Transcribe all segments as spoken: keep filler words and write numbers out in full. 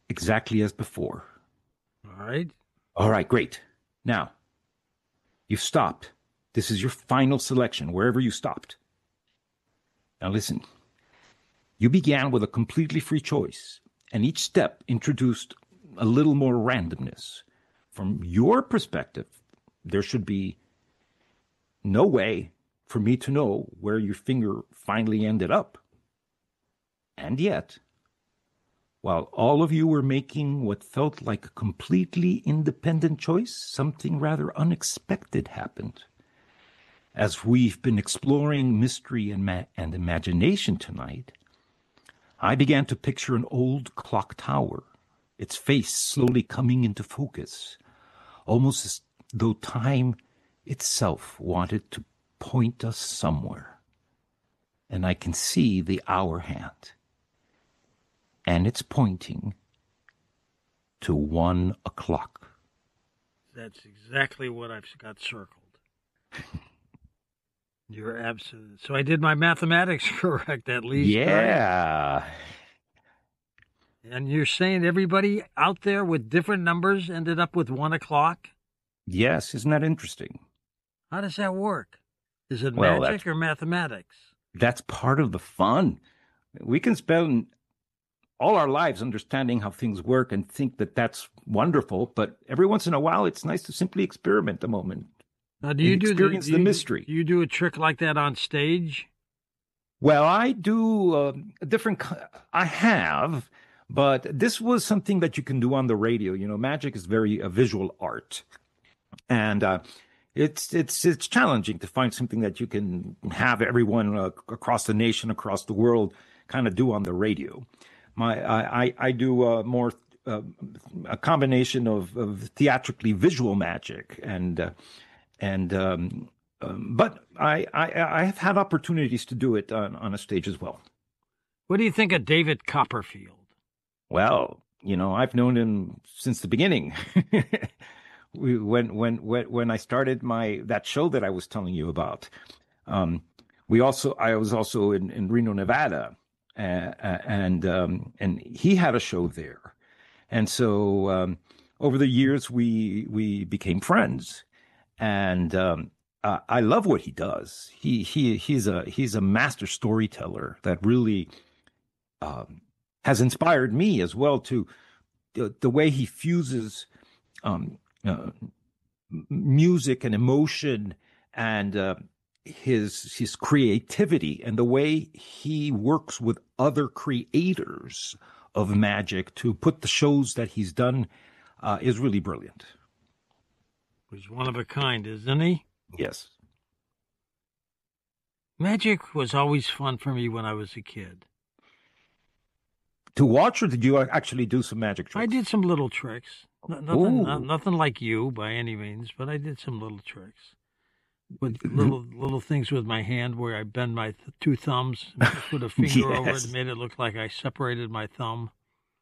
exactly as before. All right. All right, great. Now, you've stopped. This is your final selection, wherever you stopped. Now, listen. You began with a completely free choice, and each step introduced a little more randomness. From your perspective, there should be no way for me to know where your finger finally ended up. And yet, while all of you were making what felt like a completely independent choice, something rather unexpected happened. As we've been exploring mystery and, ma- and imagination tonight, I began to picture an old clock tower, its face slowly coming into focus, almost as though time itself wanted to point us somewhere. And I can see the hour hand, and it's pointing to one o'clock. That's exactly what I've got circled. You're absolute. So I did my mathematics correct, at least. Yeah. Right? And you're saying everybody out there with different numbers ended up with one o'clock? Yes, isn't that interesting? How does that work? Is it well, magic or mathematics? That's part of the fun. We can spend all our lives understanding how things work and think that that's wonderful, but every once in a while, it's nice to simply experiment a moment. Now, do you do experience the, the you, mystery? Do you do a trick like that on stage? Well, I do uh, a different. I have, but this was something that you can do on the radio. You know, magic is very a visual art, and uh, it's it's it's challenging to find something that you can have everyone uh, across the nation, across the world, kind of do on the radio. My I I, I do uh, more uh, a combination of, of theatrically visual magic and. Uh, And um, um, but I, I I have had opportunities to do it on, on a stage as well. What do you think of David Copperfield? Well, you know, I've known him since the beginning. we, when when when when I started my that show that I was telling you about, um, we also I was also in, in Reno, Nevada, uh, and um, and he had a show there, and so um, over the years we we became friends. And um, uh, I love what he does. He he he's a he's a master storyteller that really um, has inspired me as well. To the, the way he fuses um, uh, music and emotion and uh, his his creativity and the way he works with other creators of magic to put the shows that he's done uh, is really brilliant. He's one of a kind, isn't he? Yes. Magic was always fun for me when I was a kid. To watch, or did you actually do some magic tricks? I did some little tricks. No, nothing, not, nothing like you by any means, but I did some little tricks. With little little things with my hand where I bend my th- two thumbs, and put a finger yes. over it, and made it look like I separated my thumb.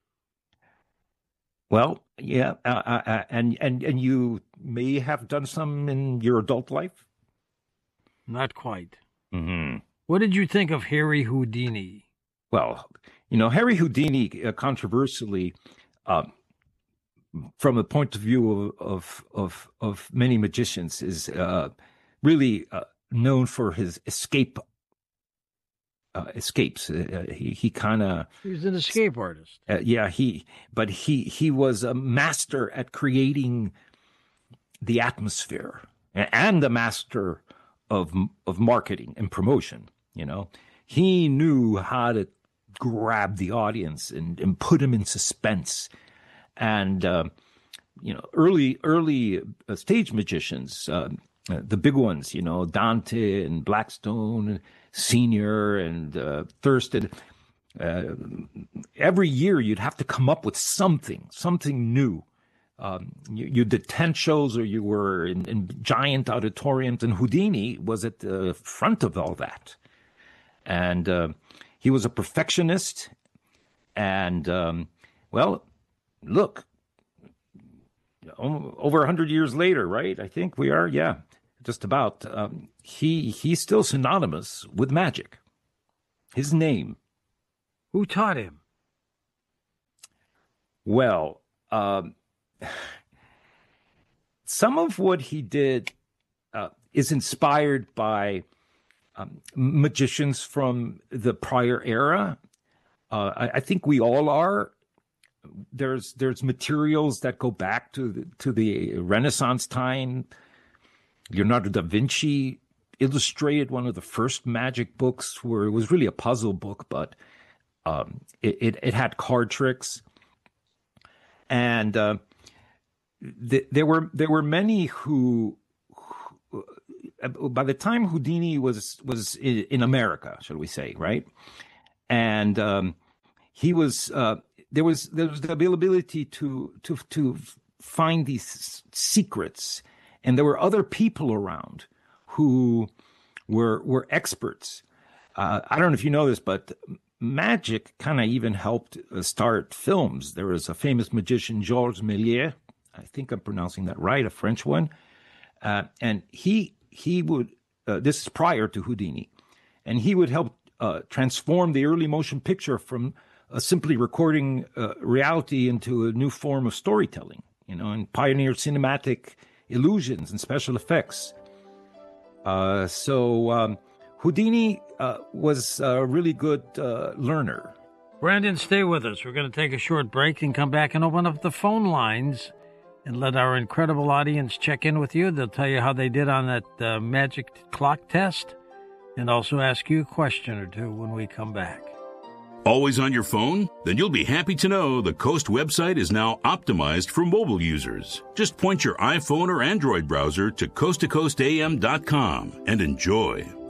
Well, yeah, uh, uh, and and and you may have done some in your adult life. Not quite. Mm-hmm. What did you think of Harry Houdini? Well, you know, Harry Houdini, uh, controversially, uh, from the point of view of of of, of many magicians, is uh, really uh, known for his escape. Uh, escapes. Uh, he he kind of. He was an escape artist. Uh, yeah, he. But he he was a master at creating the atmosphere and a master of of marketing and promotion. You know, he knew how to grab the audience and, and put them in suspense. And uh, you know, early early uh, stage magicians, uh, uh, the big ones, you know, Dante and Blackstone Senior and uh, Thurston. Uh, every year, you'd have to come up with something, something new. Um, you, you did tent shows, or you were in, in giant auditoriums, and Houdini was at the front of all that. And uh, he was a perfectionist. And um, well, look, over a hundred years later, right? I think we are, yeah. Just about. Um, he he's still synonymous with magic. His name. Who taught him? Well, um, some of what he did uh, is inspired by um, magicians from the prior era. Uh, I, I think we all are. There's there's materials that go back to the, to the Renaissance time. Leonardo da Vinci illustrated one of the first magic books, where it was really a puzzle book, but um, it, it it had card tricks, and uh, th- there were there were many who, who, by the time Houdini was was in, in America, shall we say, right, and um, he was. Uh, There was there was the availability to to to find these secrets, and there were other people around who were were experts. Uh, I don't know if you know this, but magic kind of even helped start films. There was a famous magician, Georges Méliès. I think I'm pronouncing that right, a French one, uh, and he he would. Uh, this is prior to Houdini, and he would help uh, transform the early motion picture from Uh, simply recording uh, reality into a new form of storytelling, you know, and pioneered cinematic illusions and special effects. Uh, so um, Houdini uh, was a really good uh, learner. Brandon, stay with us. We're going to take a short break and come back and open up the phone lines and let our incredible audience check in with you. They'll tell you how they did on that uh, magic clock test and also ask you a question or two when we come back. Always on your phone? Then you'll be happy to know the Coast website is now optimized for mobile users. Just point your iPhone or Android browser to coast to coast a m dot com and enjoy.